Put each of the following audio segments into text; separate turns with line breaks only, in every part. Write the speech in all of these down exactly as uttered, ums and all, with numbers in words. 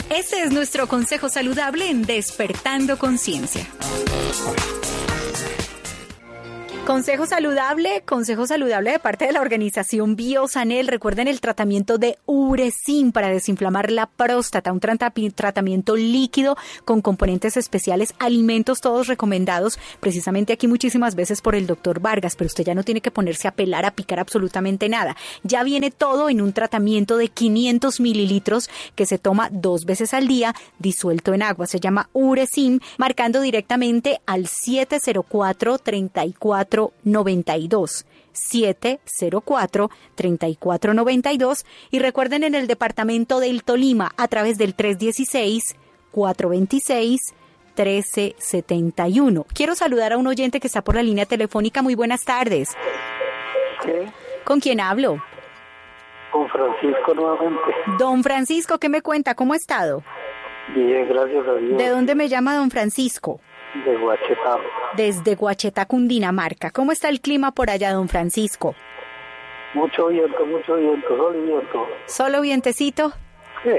Ese es nuestro consejo saludable en Despertando Conciencia. Consejo saludable, consejo saludable de parte de la organización Biosanel. Recuerden el tratamiento de Uresin para desinflamar la próstata, un tratamiento líquido con componentes especiales, alimentos todos recomendados precisamente aquí muchísimas veces por el doctor Vargas, pero usted ya no tiene que ponerse a pelar, a picar absolutamente nada. Ya viene todo en un tratamiento de quinientos mililitros que se toma dos veces al día, disuelto en agua. Se llama Uresin, marcando directamente al siete cero cuatro, treinta y cuatro noventa y dos, siete cero cuatro, treinta y cuatro noventa y dos, y recuerden en el departamento del Tolima a través del tres uno seis, cuatro dos seis, uno tres siete uno. Quiero saludar a un oyente que está por la línea telefónica. Muy buenas tardes.
¿Qué?
¿Con quién hablo?
Con Francisco nuevamente.
Don Francisco, ¿qué me cuenta? ¿Cómo ha estado?
Bien, gracias a Dios.
¿De dónde me llama don Francisco?
De Guachetá.
Desde Guachetá, Cundinamarca. ¿Cómo está el clima por allá, don Francisco?
Mucho viento, mucho viento, solo viento.
¿Solo vientecito?
Sí.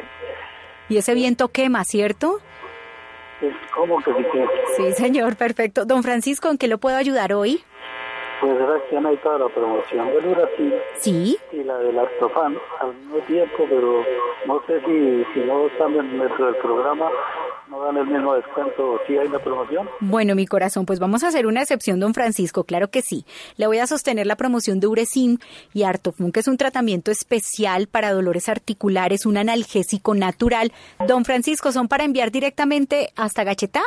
Y ese viento quema, ¿cierto?
Es como que sí que...
Sí, señor, perfecto. Don Francisco, ¿en qué lo puedo ayudar hoy?
Pues era que han ahí toda la promoción del Uresin.
Sí.
Y la del Actofan al mismo tiempo, pero no sé si, si no están dentro del programa, no dan el mismo descuento, o sí hay la promoción.
Bueno, mi corazón, pues vamos a hacer una excepción, don Francisco, claro que sí. Le voy a sostener la promoción de Uresin y Artofun, que es un tratamiento especial para dolores articulares, un analgésico natural. Don Francisco, ¿son para enviar directamente hasta Guachetá?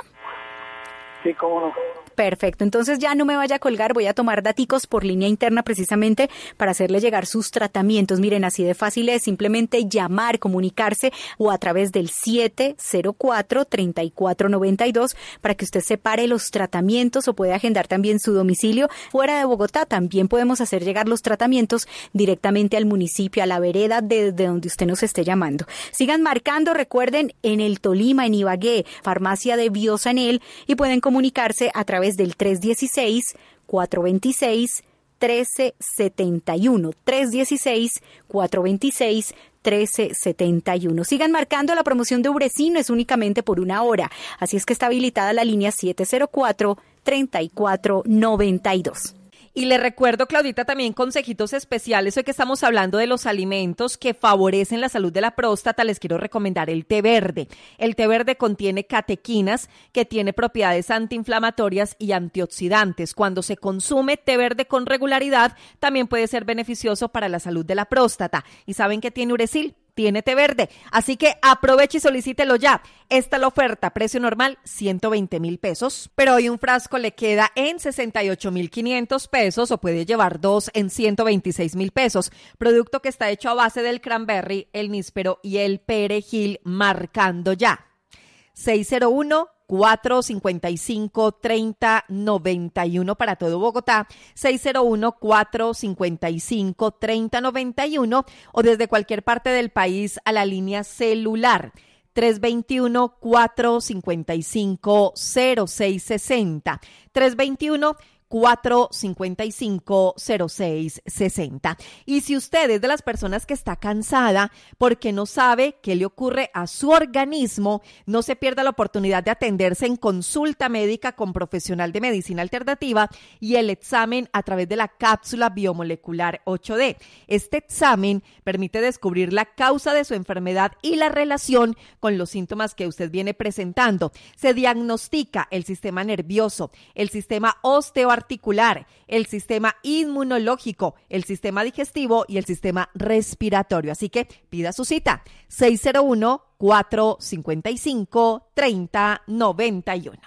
Sí, cómo no.
Perfecto, entonces ya no me vaya a colgar, voy a tomar daticos por línea interna precisamente para hacerle llegar sus tratamientos. Miren, así de fácil es simplemente llamar, comunicarse o a través del siete cero cuatro, treinta y cuatro noventa y dos para que usted separe los tratamientos o puede agendar también su domicilio fuera de Bogotá. También podemos hacer llegar los tratamientos directamente al municipio, a la vereda de, de donde usted nos esté llamando. Sigan marcando, recuerden, en el Tolima, en Ibagué, farmacia de Biosanel, y pueden comunicarse a través del tres uno seis, cuatro dos seis, uno tres siete uno, tres uno seis, cuatro dos seis, uno tres siete uno. Sigan marcando, la promoción de Uresin es únicamente por una hora, así es que está habilitada la línea siete cero cuatro, treinta y cuatro noventa y dos.
Y le recuerdo, Claudita, también consejitos especiales. Hoy que estamos hablando de los alimentos que favorecen la salud de la próstata, les quiero recomendar el té verde. El té verde contiene catequinas, que tiene propiedades antiinflamatorias y antioxidantes. Cuando se consume té verde con regularidad, también puede ser beneficioso para la salud de la próstata. ¿Y saben qué tiene Uresil? Tiene té verde, así que aproveche y solicítelo ya. Esta es la oferta, precio normal ciento veinte mil pesos, pero hoy un frasco le queda en sesenta y ocho mil quinientos pesos o puede llevar dos en ciento veintiséis mil pesos. Producto que está hecho a base del cranberry, el níspero y el perejil, marcando ya. seis cero uno, cuatro cinco cinco, tres cero nueve uno para todo Bogotá, seis cero uno, cuatro cinco cinco, tres cero nueve uno o desde cualquier parte del país a la línea celular tres dos uno, cuatro cinco cinco, cero seis seis cero, tres dos uno, cuatro cinco cinco, cero seis seis cero. Y si usted es de las personas que está cansada porque no sabe qué le ocurre a su organismo, no se pierda la oportunidad de atenderse en consulta médica con profesional de medicina alternativa y el examen a través de la cápsula biomolecular ocho D. Este examen permite descubrir la causa de su enfermedad y la relación con los síntomas que usted viene presentando. Se diagnostica el sistema nervioso, el sistema osteoarticular, articular, el sistema inmunológico, el sistema digestivo y el sistema respiratorio. Así que pida su cita seis cero uno, cuatro cinco cinco, tres cero nueve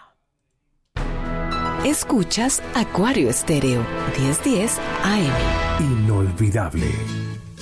uno.
Escuchas Acuario Estéreo, diez diez A M.
Inolvidable.